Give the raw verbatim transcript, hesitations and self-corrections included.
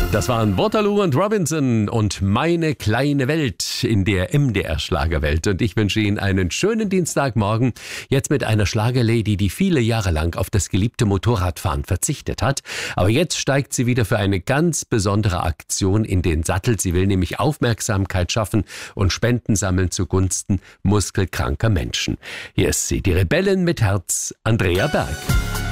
Das waren Waterloo und Robinson und Meine kleine Welt in der M D R-Schlagerwelt. Und ich wünsche Ihnen einen schönen Dienstagmorgen. Jetzt mit einer Schlagerlady, die viele Jahre lang auf das geliebte Motorradfahren verzichtet hat. Aber jetzt steigt sie wieder für eine ganz besondere Aktion in den Sattel. Sie will nämlich Aufmerksamkeit schaffen und Spenden sammeln zugunsten muskelkranker Menschen. Hier ist sie, die Rebellin mit Herz, Andrea Berg.